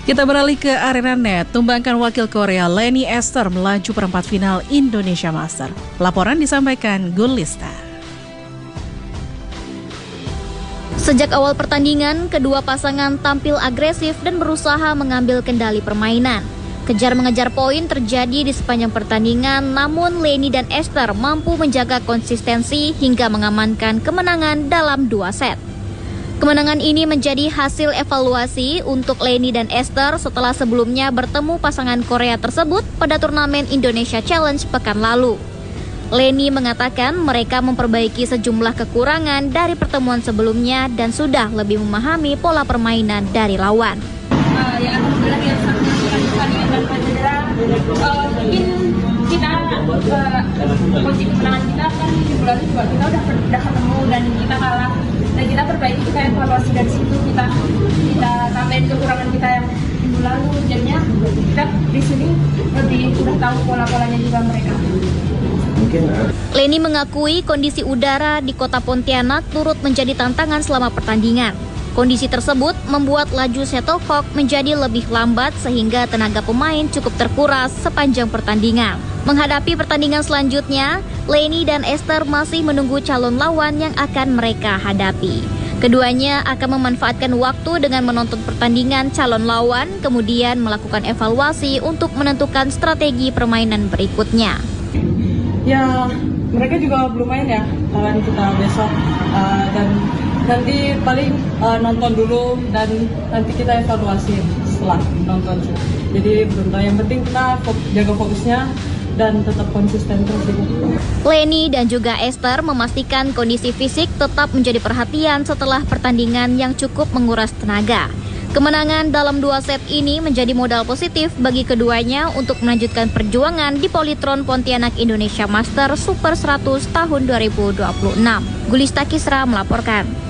Kita beralih ke arena net. Tumbangkan wakil Korea Leni Esther melaju perempat final Indonesia Master. Laporan disampaikan Gulista. Sejak awal pertandingan, kedua pasangan tampil agresif dan berusaha mengambil kendali permainan. Kejar-mengejar poin terjadi di sepanjang pertandingan, namun Leni dan Esther mampu menjaga konsistensi hingga mengamankan kemenangan dalam 2 set. Kemenangan ini menjadi hasil evaluasi untuk Leni dan Esther setelah sebelumnya bertemu pasangan Korea tersebut pada turnamen Indonesia Challenge pekan lalu. Leni mengatakan mereka memperbaiki sejumlah kekurangan dari pertemuan sebelumnya dan sudah lebih memahami pola permainan dari lawan. Ya alhamdulillah yang sama pertandingan tanpa cedera. Mungkin kita kunci kemenangan kita kan di bulan juga kita udah ketemu dan kita kalah. Dan kita perbaiki, kita evaluasi dari situ, kita tambahin kekurangan kita yang minggu lalu. Jadinya kita di sini lebih udah tahu pola-polanya juga mereka. Leni mengakui kondisi udara di kota Pontianak turut menjadi tantangan selama pertandingan. Kondisi tersebut membuat laju shuttlecock menjadi lebih lambat sehingga tenaga pemain cukup terkuras sepanjang pertandingan. Menghadapi pertandingan selanjutnya, Leni dan Esther masih menunggu calon lawan yang akan mereka hadapi. Keduanya akan memanfaatkan waktu dengan menonton pertandingan calon lawan, kemudian melakukan evaluasi untuk menentukan strategi permainan berikutnya. Ya, mereka juga belum main ya lawan kita besok, dan nanti paling nonton dulu dan nanti kita evaluasi setelah nonton. Jadi belum tahu, yang penting kita jaga fokusnya dan tetap konsisten terus. Leni dan juga Esther memastikan kondisi fisik tetap menjadi perhatian setelah pertandingan yang cukup menguras tenaga. Kemenangan dalam 2 set ini menjadi modal positif bagi keduanya untuk melanjutkan perjuangan di Polytron Pontianak Indonesia Master Super 100 tahun 2026. Gulista Kisra melaporkan.